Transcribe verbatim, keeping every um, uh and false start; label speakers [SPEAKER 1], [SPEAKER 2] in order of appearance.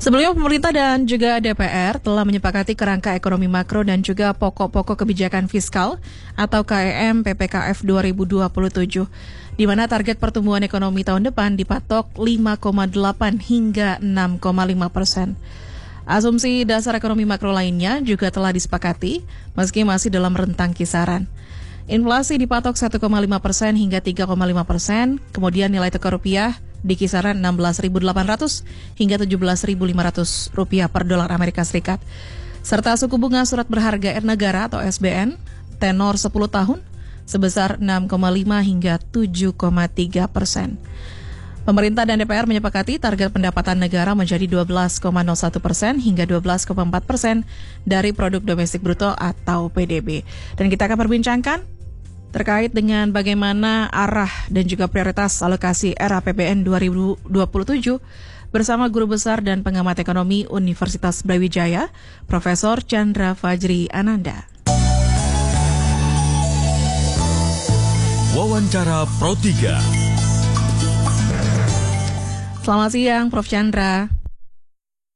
[SPEAKER 1] Sebelumnya pemerintah dan juga D P R telah menyepakati kerangka ekonomi makro dan juga pokok-pokok kebijakan fiskal atau K E M P P K F dua ribu dua puluh tujuh, di mana target pertumbuhan ekonomi tahun depan dipatok lima koma delapan hingga enam koma lima persen. Asumsi dasar ekonomi makro lainnya juga telah disepakati meski masih dalam rentang kisaran. Inflasi dipatok satu koma lima persen hingga tiga koma lima persen, kemudian nilai tukar rupiah di kisaran enam belas ribu delapan ratus hingga tujuh belas ribu lima ratus rupiah per dolar Amerika Serikat. Serta suku bunga surat berharga R negara atau S B N tenor sepuluh tahun sebesar enam koma lima hingga tujuh koma tiga persen. Pemerintah dan D P R menyepakati target pendapatan negara menjadi dua belas koma nol satu persen hingga dua belas koma empat persen dari produk domestik bruto atau P D B. Dan kita akan perbincangkan terkait dengan bagaimana arah dan juga prioritas alokasi R A P B N dua ribu dua puluh tujuh bersama Guru Besar dan Pengamat Ekonomi Universitas Brawijaya, Profesor Chandra Fajri Ananda.
[SPEAKER 2] Wawancara Pro tiga.
[SPEAKER 1] Selamat siang, Prof Chandra.